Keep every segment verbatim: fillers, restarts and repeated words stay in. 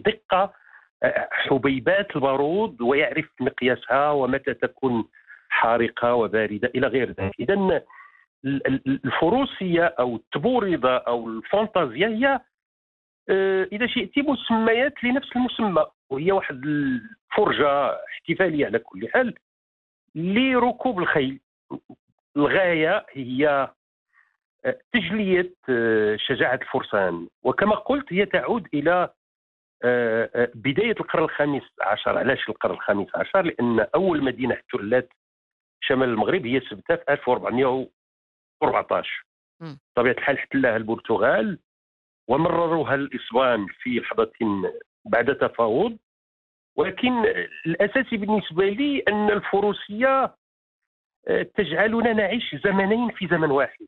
بدقة حبيبات البارود ويعرف مقياسها ومتى تكون حارقة وباردة إلى غير ذلك. إذن الفروسية أو التبوريضة أو الفانتازيا هي إذا شئت مسميات لنفس المسمى، وهي واحد الفرجة احتفالية على كل حال لركوب الخيل. الغاية هي تجلية شجاعة الفرسان، وكما قلت هي تعود إلى بداية القرن الخامس عشر. علاش القرن الخامس عشر؟ لأن أول مدينة احتلت شمال المغرب هي سبتة في ألف وأربعمائة وأربعطاش. بطبيعة الحال احتلها البرتغال ومرروها الإسبان في لحظة بعد تفاوض، ولكن الأساسي بالنسبة لي أن الفروسية تجعلنا نعيش زمنين في زمن واحد.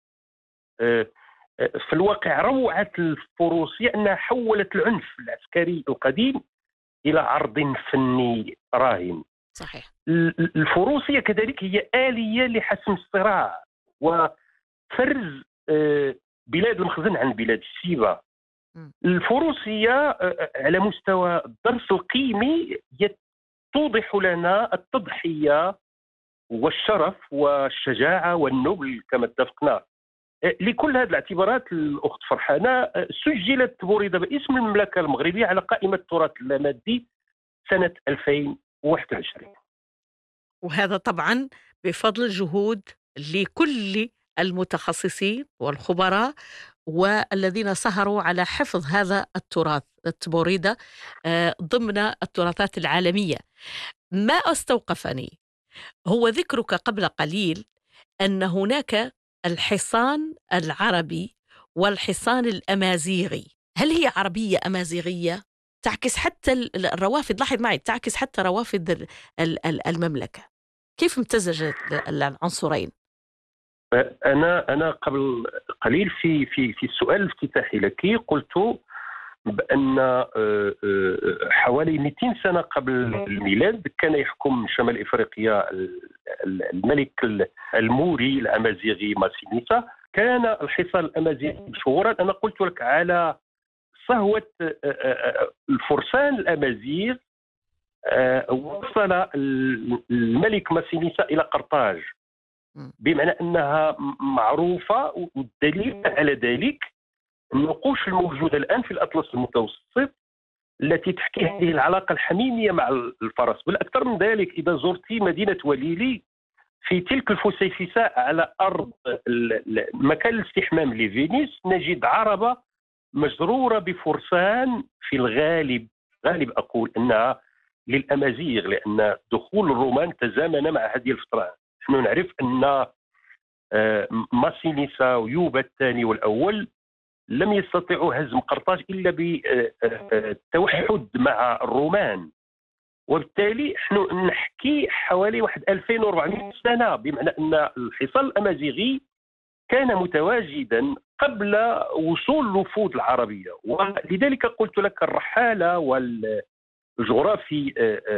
في الواقع روعة الفروسية أنها حولت العنف العسكري القديم إلى عرض فني راهن. صحيح. الفروسية كذلك هي آلية لحسم الصراع وفرز بلاد المخزن عن بلاد السيبة. الفروسية على مستوى الدرس القيمي توضح لنا التضحية والشرف والشجاعة والنبل كما اتفقنا. لكل هذه الاعتبارات الأخت فرحانة سجلت تبوريضة باسم المملكة المغربية على قائمة التراث اللامادي سنة ألفين وواحد وعشرين، وهذا طبعا بفضل جهود لكل المتخصصين والخبراء والذين سهروا على حفظ هذا التراث التبوريضة ضمن التراثات العالمية. ما استوقفني هو ذكرك قبل قليل أن هناك الحصان العربي والحصان الأمازيغي. هل هي عربية أمازيغية؟ تعكس حتى الروافد، لاحظ معي، تعكس حتى روافد المملكة. كيف امتزجت العنصرين؟ أنا أنا قبل قليل في في في السؤال الافتتاحي لك قلت بأن حوالي مئتين سنة قبل الميلاد كان يحكم شمال إفريقيا الملك الموري الأمازيغي ماسينيسا. كان الحصان الأمازيغي مشهورا. أنا قلت لك على صهوة الفرسان الأمازيغ. وصل الملك ماسينيسا إلى قرطاج، بمعنى أنها معروفة، والدليل على ذلك النقوش الموجودة الآن في الأطلس المتوسط التي تحكي هذه العلاقة الحميمية مع الفرس. بل أكثر من ذلك، إذا زرتي مدينة وليلي في تلك الفسيفساء على أرض مكان الاستحمام لفينيس نجد عربة مجرورة بفرسان في الغالب غالب أقول أنها للأمازيغ، لأن دخول الرومان تزامن مع هذه الفترة. نحن نعرف أن ماسينيسا ويوبا الثاني والأول لم يستطيعوا هزم قرطاج إلا بالتوحد مع الرومان، وبالتالي نحن نحكي حوالي واحد ألفين وأربعمائة سنة، بمعنى أن الحصان الأمازيغي كان متواجدا قبل وصول الوفود العربية. ولذلك قلت لك الرحالة والجغرافي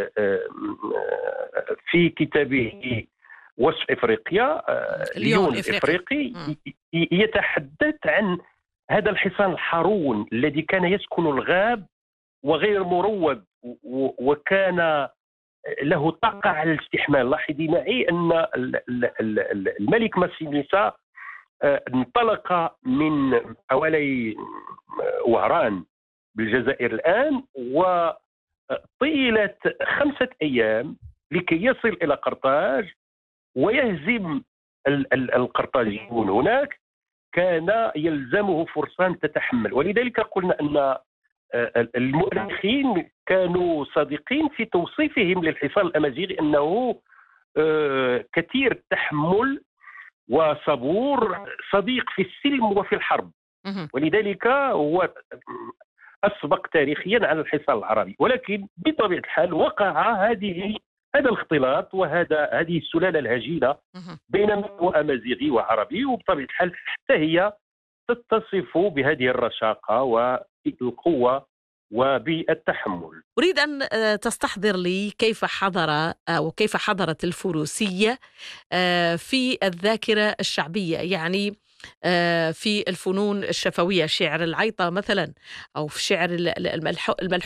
في كتابه وصف إفريقيا ليون الإفريقي يتحدث عن هذا الحصان الحارون الذي كان يسكن الغاب وغير مروض، وكان له طاقة على الاستحمال. لاحظي معي أن الملك ماسينيسا انطلق من حوالي وهران بالجزائر الآن، وطيلة خمسة أيام لكي يصل إلى قرطاج ويهزم القرطاجيون هناك. كان يلزمه فرسان تتحمل، ولذلك قلنا أن المؤرخين كانوا صادقين في توصيفهم للحصان الأمازيغي أنه كثير التحمل وصبور، صديق في السلم وفي الحرب، ولذلك هو أسبق تاريخيا على الحصان العربي. ولكن بطبيعة الحال وقع هذه هذا الاختلاط وهذا هذه السلالة الهجينة بين هو أمازيغي وعربي، وبطبيعة الحال حتى هي تتصف بهذه الرشاقة والقوة وبالتحمل. أريد أن تستحضر لي كيف حضر أو كيف حضرت الفروسية في الذاكرة الشعبية، يعني في الفنون الشفوية، شعر العيطة مثلا، أو في شعر الملحوظ